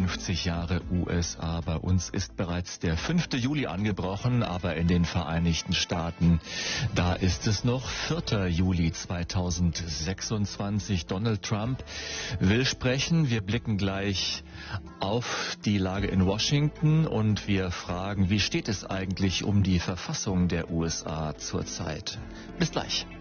50 Jahre USA. Bei uns ist bereits der 5. Juli angebrochen, aber in den Vereinigten Staaten, da ist es noch 4. Juli 2026. Donald Trump will sprechen. Wir blicken gleich auf die Lage in Washington und wir fragen, wie steht es eigentlich um die Verfassung der USA zurzeit? Bis gleich.